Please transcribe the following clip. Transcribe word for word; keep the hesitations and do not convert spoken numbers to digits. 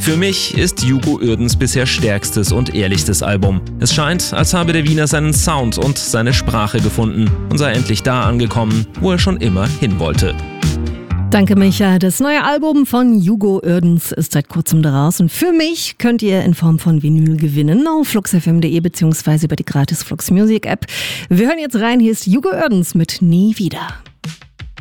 Für mich ist Hugo Uerdens bisher stärkstes und ehrlichstes Album. Es scheint, als habe der Wiener seinen Sound und seine Sprache gefunden und sei endlich da angekommen, wo er schon immer hin wollte. Danke, Micha. Das neue Album von Hugo Uerdens ist seit kurzem draußen. Für mich könnt ihr in Form von Vinyl gewinnen auf flux f m punkt de bzw. über die gratis Flux Music App. Wir hören jetzt rein. Hier ist Hugo Uerdens mit Nie wieder.